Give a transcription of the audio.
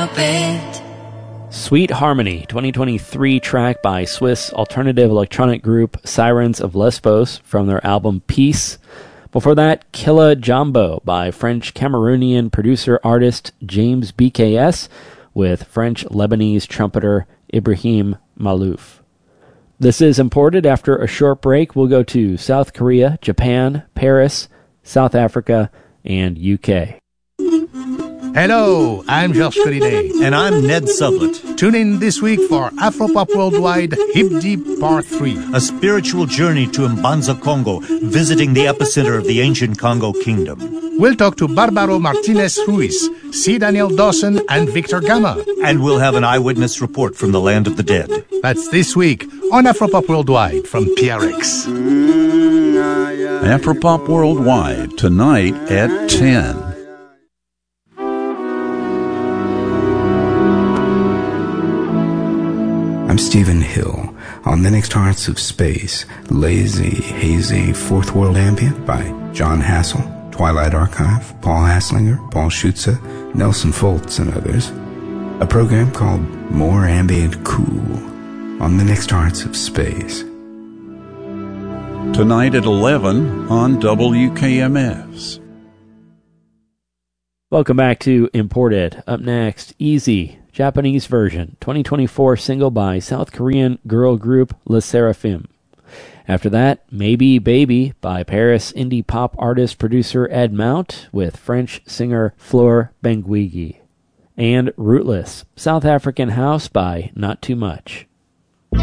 stop it. Sweet Harmony, 2023 track by Swiss alternative electronic group Sirens of Lesbos from their album Peace. Before that, Killa Jambo by French Cameroonian producer-artist James BKS with French-Lebanese trumpeter Ibrahim Malouf. This is Imported. After a short break, we'll go to South Korea, Japan, Paris, South Africa, and UK. Hello, I'm Georges Collinet. And I'm Ned Sublett. Tune in this week for Afropop Worldwide Hip Deep Part 3. A spiritual journey to Mbanza, Congo, visiting the epicenter of the ancient Congo Kingdom. We'll talk to Barbaro Martinez Ruiz, C. Daniel Dawson, and Victor Gama. And we'll have an eyewitness report from the land of the dead. That's this week on Afropop Worldwide from PRX. Afropop Worldwide, tonight at 10. I'm Stephen Hill. On the next Hearts of Space, Lazy, Hazy, Fourth World Ambient by John Hassel, Twilight Archive, Paul Hasslinger, Paul Schutze, Nelson Foltz, and others. A program called More Ambient Cool on the next Hearts of Space. Tonight at 11 on WKMS. Welcome back to Imported. Up next, Easy, Japanese version, 2024 single by South Korean girl group Le Seraphim. After that, Maybe Baby by Paris indie pop artist producer Ed Mount with French singer Flore Benguigui. And Rootless, South African house by Not Too Much.